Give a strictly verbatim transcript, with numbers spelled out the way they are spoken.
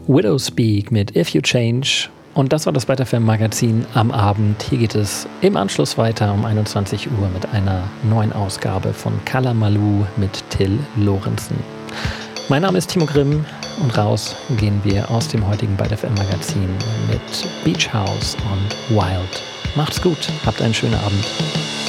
Widow Speak mit If You Change. Und das war das Byte F M Magazin am Abend. Hier geht es im Anschluss weiter um einundzwanzig Uhr mit einer neuen Ausgabe von Kalamaloo mit Till Lorenzen. Mein Name ist Timo Grimm und raus gehen wir aus dem heutigen Byte F M Magazin mit Beach House und Wild. Macht's gut, habt einen schönen Abend.